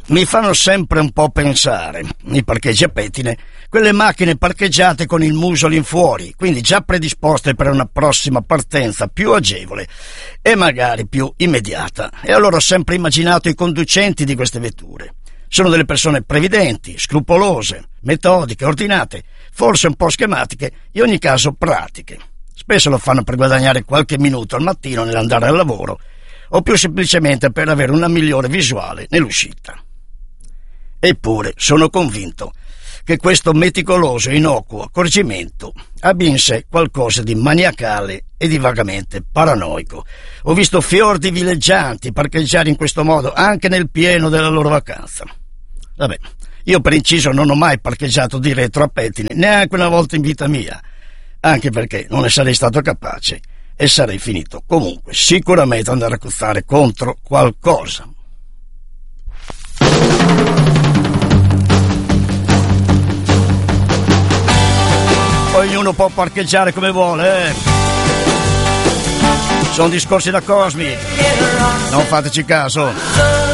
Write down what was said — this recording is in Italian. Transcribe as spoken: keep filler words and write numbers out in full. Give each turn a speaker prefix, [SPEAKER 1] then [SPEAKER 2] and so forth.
[SPEAKER 1] Mi fanno sempre un po' pensare, i parcheggi a pettine, quelle macchine parcheggiate con il muso all'infuori, quindi già predisposte per una prossima partenza più agevole e magari più immediata. E allora ho sempre immaginato i conducenti di queste vetture. Sono delle persone previdenti, scrupolose, metodiche, ordinate, forse un po' schematiche, in ogni caso pratiche. Spesso lo fanno per guadagnare qualche minuto al mattino nell'andare al lavoro o più semplicemente per avere una migliore visuale nell'uscita. Eppure sono convinto che questo meticoloso e innocuo accorgimento abbia in sé qualcosa di maniacale e di vagamente paranoico. Ho visto fior di villeggianti parcheggiare in questo modo anche nel pieno della loro vacanza. Vabbè, io per inciso non ho mai parcheggiato di retro a pettine, neanche una volta in vita mia, anche perché non ne sarei stato capace e sarei finito comunque sicuramente ad andare a cozzare contro qualcosa. Ognuno può parcheggiare come vuole, eh? Sono discorsi da cosmic, non fateci caso.